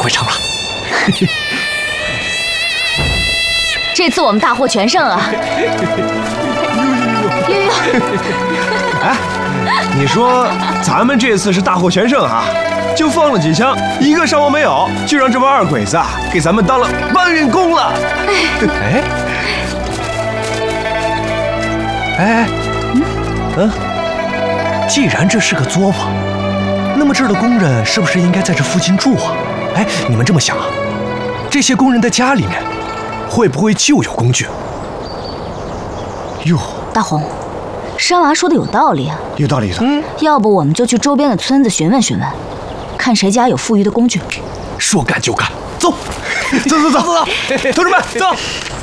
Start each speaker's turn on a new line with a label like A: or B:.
A: 会成了。
B: 这次我们大获全胜啊！呦呦！
C: 哎，你说咱们这次是大获全胜啊，就放了几枪，一个伤亡没有，就让这帮二鬼子啊给咱们当了搬运工了。
A: 既然这是个作坊，那么这儿的工人是不是应该在这附近住啊？哎，你们这么想啊？这些工人的家里面会不会就有工具？
C: 哟，
B: 大红，山娃说的有道理啊，
C: 有道理的。
B: 要不我们就去周边的村子询问询问，看谁家有富裕的工具。
A: 说干就干，走，
C: 走，同志们，走。